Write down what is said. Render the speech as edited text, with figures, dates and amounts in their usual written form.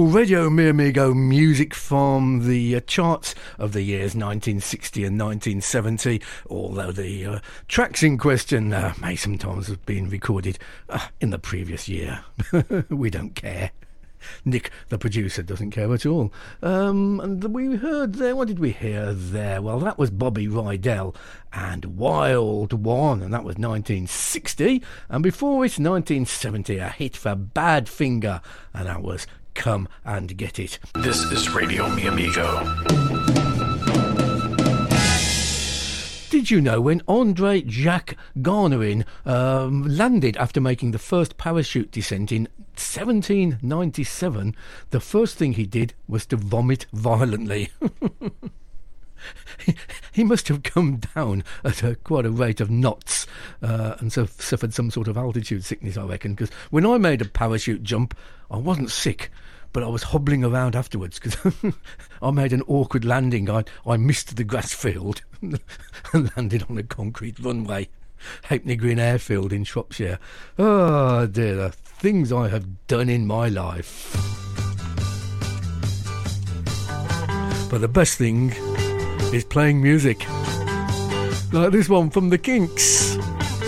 Radio Mi Amigo music from the charts of the years 1960 and 1970, although the tracks in question may sometimes have been recorded in the previous year. We don't care. Nick, the producer, doesn't care at all. And we heard there, what did we hear there? Well, that was Bobby Rydell and Wild One, and that was 1960. And before it, 1970, a hit for Badfinger, and that was Come and Get It. This is Radio Mi Amigo. Did you know when Andre Jacques Garnerin landed after making the first parachute descent in 1797, the first thing he did was to vomit violently? He must have come down at quite a rate of knots and so suffered some sort of altitude sickness, I reckon, because when I made a parachute jump, I wasn't sick, but I was hobbling around afterwards because I made an awkward landing. I missed the grass field and landed on a concrete runway. Hackney Green Airfield in Shropshire. Oh dear, the things I have done in my life. But the best thing is playing music. Like this one from the Kinks.